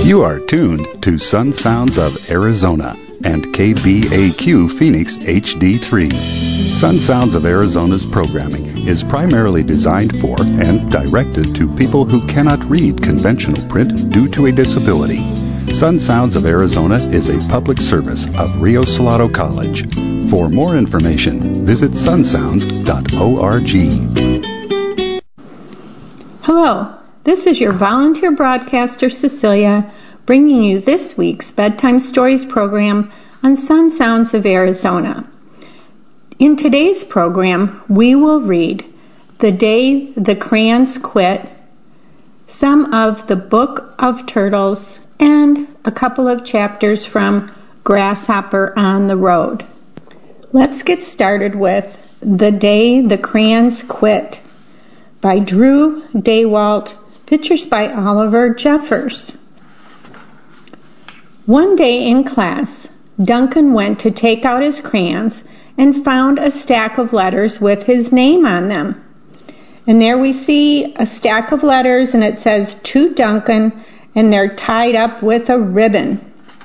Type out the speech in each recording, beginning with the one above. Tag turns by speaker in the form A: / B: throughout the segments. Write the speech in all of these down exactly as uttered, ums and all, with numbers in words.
A: You are tuned to Sun Sounds of Arizona and K B A Q Phoenix H D three. Sun Sounds of Arizona's programming is primarily designed for and directed to people who cannot read conventional print due to a disability. Sun Sounds of Arizona is a public service of Rio Salado College. For more information, visit sun sounds dot org.
B: Hello, this is your volunteer broadcaster, Cecilia, bringing you this week's Bedtime Stories program on Sun Sounds of Arizona. In today's program, we will read The Day the Crayons Quit, some of the Book of Turtles, and a couple of chapters from Grasshopper on the Road. Let's get started with The Day the Crayons Quit by Drew Daywalt, pictures by Oliver Jeffers. One day in class, Duncan went to take out his crayons and found a stack of letters with his name on them. And there we see a stack of letters, and it says, "To Duncan," and they're tied up with a ribbon.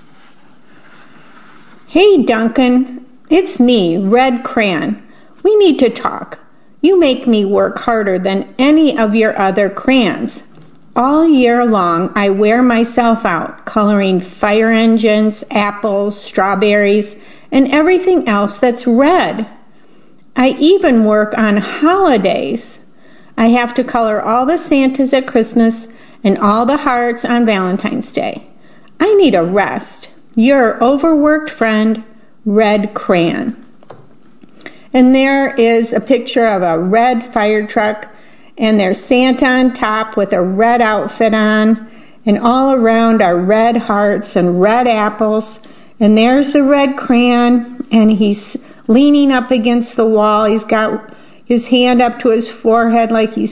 B: "Hey, Duncan, it's me, Red Crayon. We need to talk. You make me work harder than any of your other crayons. All year long, I wear myself out coloring fire engines, apples, strawberries, and everything else that's red. I even work on holidays. I have to color all the Santas at Christmas and all the hearts on Valentine's Day. I need a rest. Your overworked friend, Red Crayon." And there is a picture of a red fire truck, and there's Santa on top with a red outfit on, and all around are red hearts and red apples. And there's the Red Crayon, and he's leaning up against the wall. He's got his hand up to his forehead like he's